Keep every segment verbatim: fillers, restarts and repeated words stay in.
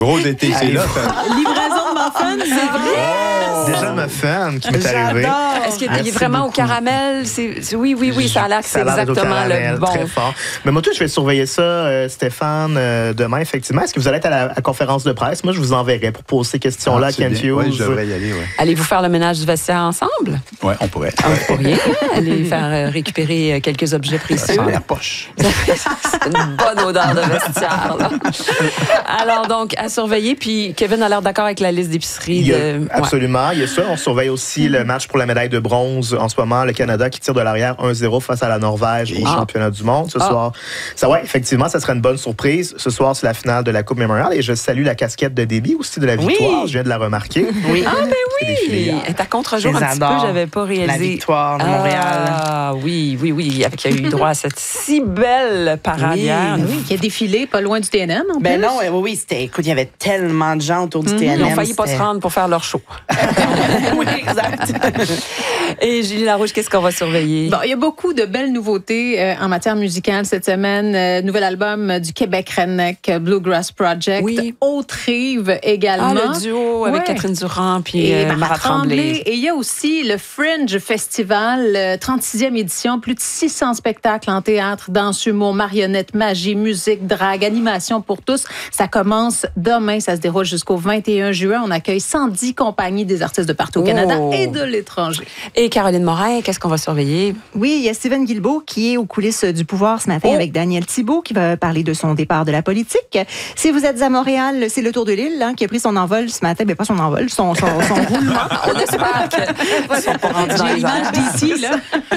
Gros d'été, c'est là. Livraison de muffins, c'est vrai? Oh! Déjà muffin qui m'est arrivé. Est-ce qu'il est Merci vraiment beaucoup. au caramel? C'est, c'est- oui, oui, oui, ça a l'air que c'est Ça a l'air d'être au exactement caramel, le bon. Très fort. Mais moi, tout, je vais surveiller ça, euh, Stéphane, euh, demain, effectivement. Est-ce que vous allez être à la à conférence de presse? Moi, je vous enverrai pour poser ces questions-là à Kent Hughes. Oui, je devrais y aller, oui. Allez-vous faire le ménage du vestiaire ensemble? Oui, on pourrait. Ah, vous pourriez aller faire euh, récupérer euh, quelques objets précieux. Ça sent la poche. C'est une bonne odeur de vestiaire, là. Alors, donc, à surveiller. Puis, Kevin a l'air d'accord avec la liste d'épicerie. Il y a- De... ouais. Absolument. Il y a ça. On surveille aussi le match pour la médaille de bronze en ce moment. Le Canada qui tire de l'arrière un zéro face à la Norvège au Ah. championnat du monde ce Ah. soir. Ça, ouais, effectivement, ça serait une bonne surprise. Ce soir, c'est la finale de la Coupe Memorial. Et je salue la casquette de Déby aussi de la victoire. Oui. Je viens de la remarquer. Oui. Ah, ben C'est défilé oui! hier. Elle est à contre-jour Je un les petit peu, adore. j'avais pas réalisé. La victoire de Montréal. Ah, oui, oui, oui. Avec qui a eu droit à cette si belle parade Oui. hier. Oui, qui a défilé pas loin du T N M, en Ben plus. non, oui, oui, c'était. Écoute, il y avait tellement de gens autour du Mhm. T N M. Ils ont failli pas se c'était- rendre pour faire leur show. Oui, exact. Et Julie Larouche, qu'est-ce qu'on va surveiller? Bon, il y a beaucoup de belles nouveautés euh, en matière musicale cette semaine. Euh, nouvel album euh, du Québec Redneck euh, Bluegrass Project. Oui. Haute Rive également. Ah, le duo avec Ouais. Catherine Durand puis Et euh, Marat Marat Tremblay. Tremblay. Et il y a aussi le Fringe Festival, euh, trente-sixième édition, plus de six cents spectacles en théâtre, danse, humour, marionnette, magie, musique, drague, animation pour tous. Ça commence demain, ça se déroule jusqu'au vingt et un juin. On accueille cent dix compagnies des artistes de partout au Canada Oh. et de l'étranger. Et Caroline Morin, qu'est-ce qu'on va surveiller? Oui, il y a Steven Guilbeault qui est aux coulisses du pouvoir ce matin Oh. avec Daniel Thibault qui va parler de son départ de la politique. Si vous êtes à Montréal, c'est le Tour de l'île hein, qui a pris son envol ce matin. Mais pas son envol, son, son, son roulement. On espère qu'ils sont pas rendus dans J'ai les l'image airs. d'ici, là.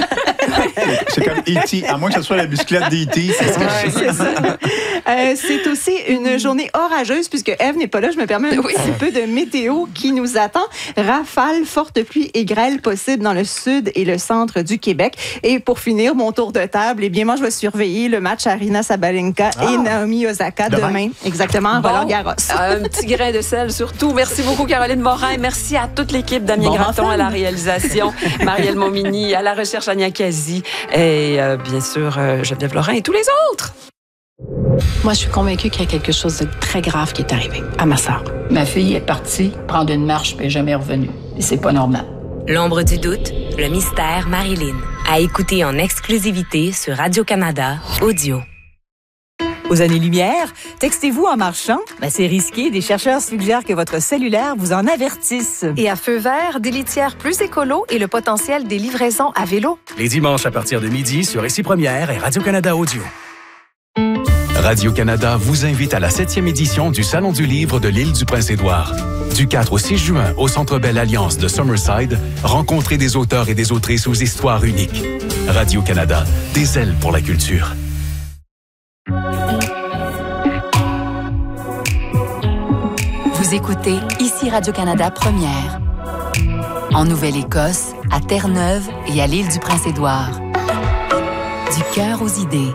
C'est comme E T À moins que ce soit la bicyclette d'E T c'est ce que je sais. Euh, c'est aussi une journée orageuse puisque Eve n'est pas là. Je me permets un Oui. petit peu de météo qui nous attend. Rafales, fortes pluies et grêle possibles dans le sud et le centre du Québec. Et pour finir, mon tour de table, eh bien, moi, je vais surveiller le match Arina Sabalenka Ah. et Naomi Osaka Demain. demain. Exactement, en Bon. Roland-Garros. Un petit grain de sel surtout. Merci beaucoup, Caroline Morin. Merci à toute l'équipe. Damien Bon Graton muffin. à la réalisation, Marielle Momini à la recherche, Ania Kazi et euh, bien sûr euh, Geneviève Lorrain et tous les autres. Moi, je suis convaincue qu'il y a quelque chose de très grave qui est arrivé à ma sœur. Ma fille est partie prendre une marche puis elle est jamais revenue. Et c'est pas normal. L'ombre du doute, le mystère Marilyn. À écouter en exclusivité sur Radio-Canada Audio. Aux années-lumière, textez-vous en marchant? Ben, c'est risqué. Des chercheurs suggèrent que votre cellulaire vous en avertisse. Et à feu vert, des litières plus écolo et le potentiel des livraisons à vélo. Les dimanches à partir de midi sur Ici Première et Radio-Canada Audio. Radio-Canada vous invite à la septième édition du Salon du Livre de l'île du Prince-Édouard. Du quatre au six juin, au Centre Bell Alliance de Summerside, rencontrez des auteurs et des autrices aux histoires uniques. Radio-Canada, des ailes pour la culture. Vous écoutez Ici Radio-Canada Première. En Nouvelle-Écosse, à Terre-Neuve et à l'île du Prince-Édouard. Du cœur aux idées.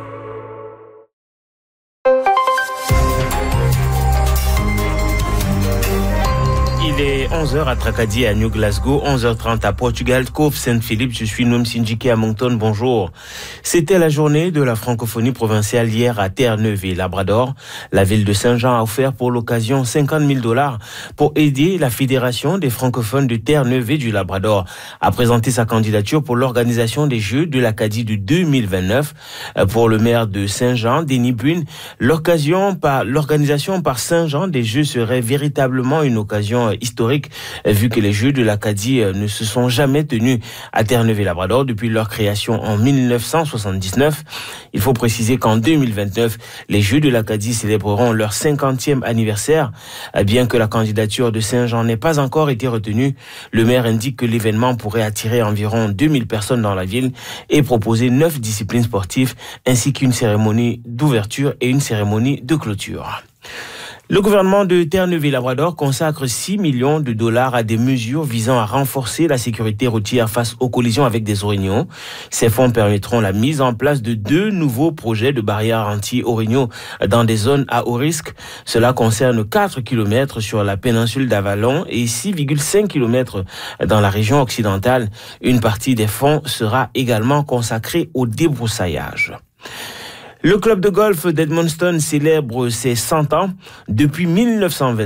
Il est onze heures à Tracadie à New Glasgow, onze heures trente à Portugal, Cove Saint-Philippe. Je suis Noam Sindjiki à Moncton. Bonjour. C'était la journée de la francophonie provinciale hier à Terre-Neuve et Labrador. La ville de Saint-Jean a offert pour l'occasion cinquante mille dollars pour aider la Fédération des francophones de Terre-Neuve et du Labrador à présenter sa candidature pour l'organisation des Jeux de l'Acadie de deux mille vingt-neuf. Pour le maire de Saint-Jean, Denis Brune, l'occasion par, l'organisation par Saint-Jean des Jeux serait véritablement une occasion historique, vu que les Jeux de l'Acadie ne se sont jamais tenus à Terre-Neuve et Labrador depuis leur création en mille neuf cent soixante-dix-neuf. Il faut préciser qu'en deux mille vingt-neuf, les Jeux de l'Acadie célébreront leur cinquantième anniversaire. Bien que la candidature de Saint-Jean n'ait pas encore été retenue, le maire indique que l'événement pourrait attirer environ deux mille personnes dans la ville et proposer neuf disciplines sportives ainsi qu'une cérémonie d'ouverture et une cérémonie de clôture. Le gouvernement de Terre-Neuve et Labrador consacre six millions de dollars à des mesures visant à renforcer la sécurité routière face aux collisions avec des orignaux. Ces fonds permettront la mise en place de deux nouveaux projets de barrières anti-orignaux dans des zones à haut risque. Cela concerne quatre kilomètres sur la péninsule d'Avalon et six virgule cinq kilomètres dans la région occidentale. Une partie des fonds sera également consacrée au débroussaillage. Le club de golf d'Edmundston célèbre ses cent ans. Depuis mille neuf cent vingt